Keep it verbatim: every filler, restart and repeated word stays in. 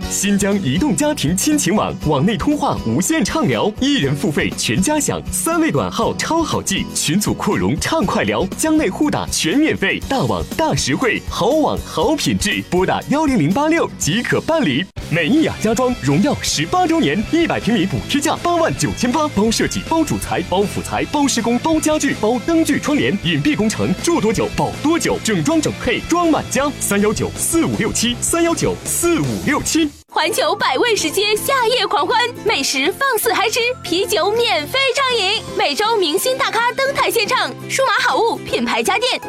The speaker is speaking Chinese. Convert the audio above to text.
新疆移动家庭亲情网，网内通话无限畅聊，一人付费全家享，三位短号超好记，群组扩容畅快聊，疆内互打全免费，大网大实惠，好网好品质，拨打幺零零八六即可办理。美意雅家装荣耀十八周年，一百平米补贴价八万九千八，包设计、包主材、包辅材、包施工、包家具、包灯具窗帘，隐蔽工程，住多久保多久，整装整配装满家。三幺九四五六七，三幺九四五六七。 环球百味食街夏夜狂欢，美食放肆嗨吃，啤酒免费畅饮，每周明星大咖登台献唱，数码好物品牌家电